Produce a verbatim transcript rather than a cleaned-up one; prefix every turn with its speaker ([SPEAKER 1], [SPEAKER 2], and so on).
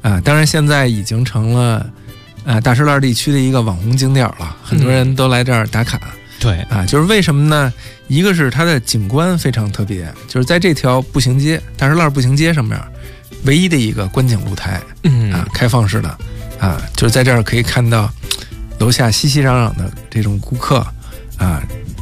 [SPEAKER 1] 啊，当然现在已经成了啊大石栏地区的一个网红景点了，很多人都来这儿打卡。
[SPEAKER 2] 嗯、对
[SPEAKER 1] 啊，就是为什么呢？一个是它的景观非常特别，就是在这条步行街大石栏步行街上面，唯一的一个观景露台，
[SPEAKER 2] 嗯
[SPEAKER 1] 啊，开放式的啊，就是在这儿可以看到楼下熙熙攘攘的这种顾客啊。